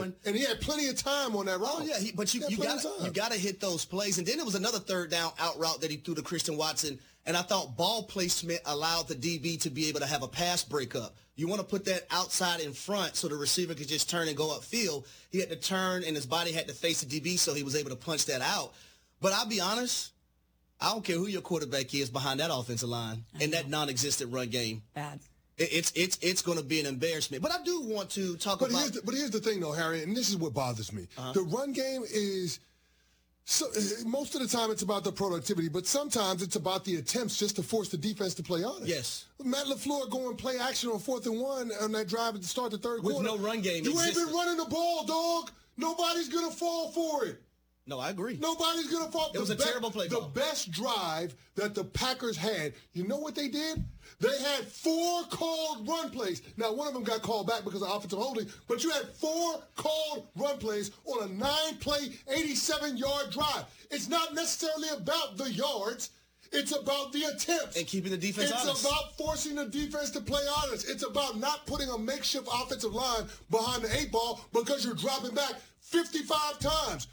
going. And he had plenty of time on that route. Oh, yeah, but you got to hit those plays. And then it was another third down out route that he threw to Christian Watson. And I thought ball placement allowed the DB to be able to have a pass breakup. You want to put that outside in front so the receiver could just turn and go upfield. He had to turn, and his body had to face the DB, so he was able to punch that out. But I'll be honest, I don't care who your quarterback is behind that offensive line and that non-existent run game. Bad. It's going to be an embarrassment. But I do want to talk about... But here's the thing, though, Harry, and this is what bothers me. The run game is... So, most of the time it's about the productivity, but sometimes it's about the attempts just to force the defense to play on it. Yes. Matt LaFleur going play action on 4th and 1 on that drive at the start of the third quarter. With no run game. You ain't been running the ball, dog. Nobody's going to fall for it. No, I agree. Nobody's going to fall. It was a terrible play call. The best drive that the Packers had, you know what they did? They had 4 called run plays. Now, one of them got called back because of offensive holding, but you had 4 called run plays on a 9-play, 87-yard drive. It's not necessarily about the yards. It's about the attempts. And keeping the defense honest. It's about forcing the defense to play honest. It's about not putting a makeshift offensive line behind the 8 ball because you're dropping back 55 times.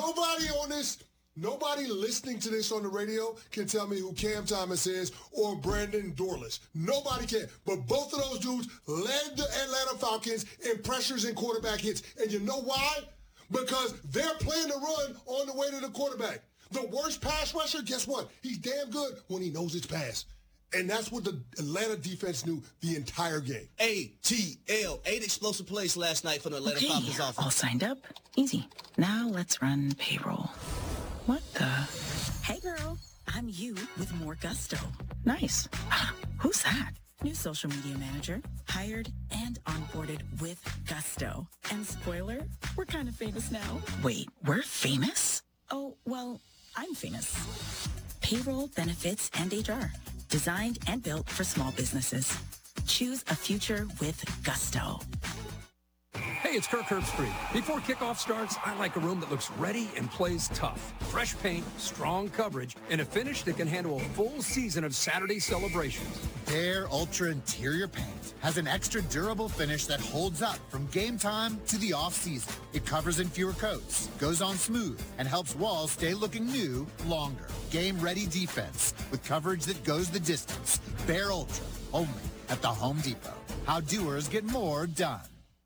Nobody listening to this on the radio can tell me who Cam Thomas is or Brandon Dorless. Nobody can. But both of those dudes led the Atlanta Falcons in pressures and quarterback hits. And you know why? Because they're playing the run on the way to the quarterback. The worst pass rusher, guess what? He's damn good when he knows it's pass. And that's what the Atlanta defense knew the entire game. ATL, 8 explosive plays last night for the Atlanta Falcons offense. All signed up? Easy. Now let's run payroll. What the? Hey, girl. I'm you with more gusto. Nice. Who's that? New social media manager. Hired and onboarded with gusto. And spoiler, we're kind of famous now. Wait, we're famous? Oh, well, I'm famous. Payroll, benefits, and HR. Designed and built for small businesses. Choose a future with gusto. Hey, it's Kirk Herbstreit. Before kickoff starts, I like a room that looks ready and plays tough. Fresh paint, strong coverage, and a finish that can handle a full season of Saturday celebrations. Behr Ultra Interior Paint has an extra durable finish that holds up from game time to the off-season. It covers in fewer coats, goes on smooth, and helps walls stay looking new longer. Game-ready defense with coverage that goes the distance. Behr Ultra, only at the Home Depot. How doers get more done.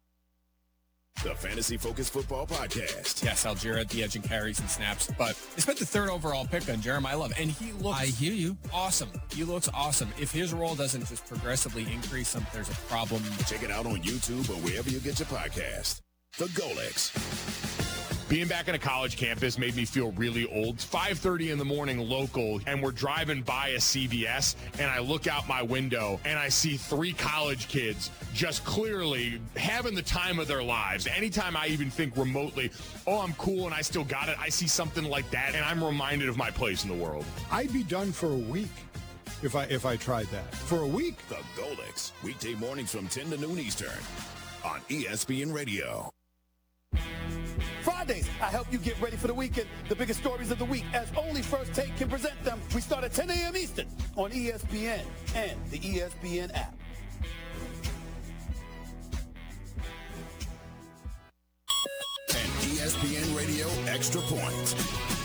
The Fantasy Focus Football Podcast. Yes, Algier at the edge and carries and snaps. But they spent the 3rd overall pick on Jeremiah Love, and he looks... I hear you. Awesome. He looks awesome. If his role doesn't just progressively increase, there's a problem. Check it out on YouTube or wherever you get your podcast. The Golex. Being back on a college campus made me feel really old. It's 5:30 in the morning local, and we're driving by a CVS, and I look out my window, and I see 3 college kids just clearly having the time of their lives. Anytime I even think remotely, oh, I'm cool and I still got it, I see something like that, and I'm reminded of my place in the world. I'd be done for a week if I tried that. For a week. The Golex, weekday mornings from 10 to noon Eastern on ESPN Radio. Fridays, I help you get ready for the weekend. The biggest stories of the week, as only First Take can present them. We start at 10 a.m. Eastern on ESPN and the ESPN app. And ESPN Radio Extra Point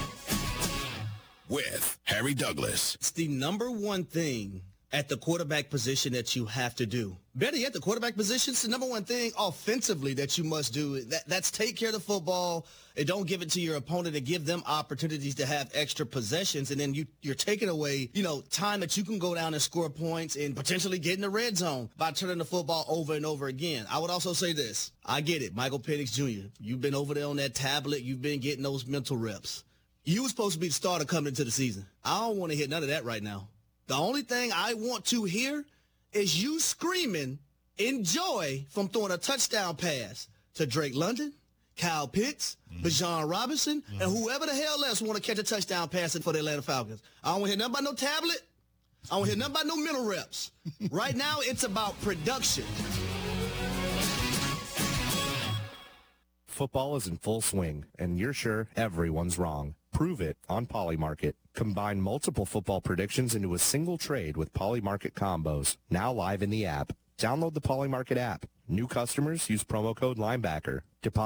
with Harry Douglas. It's the number one thing at the quarterback position that you have to do. Better yet, the quarterback position is the number one thing offensively that you must do. That's take care of the football and don't give it to your opponent and give them opportunities to have extra possessions. And then you're taking away, time that you can go down and score points and potentially get in the red zone by turning the football over and over again. I would also say this. I get it. Michael Penix Jr., you've been over there on that tablet. You've been getting those mental reps. You were supposed to be the starter coming into the season. I don't want to hear none of that right now. The only thing I want to hear is you screaming enjoy from throwing a touchdown pass to Drake London, Kyle Pitts, Bijan Robinson, and whoever the hell else want to catch a touchdown pass for the Atlanta Falcons. I don't want to hear nothing about no tablet. I don't want to hear nothing about no mental reps. Right now, it's about production. Football is in full swing, and you're sure everyone's wrong. Prove it on Polymarket. Combine multiple football predictions into a single trade with Polymarket combos. Now live in the app. Download the Polymarket app. New customers use promo code Linebacker. Deposit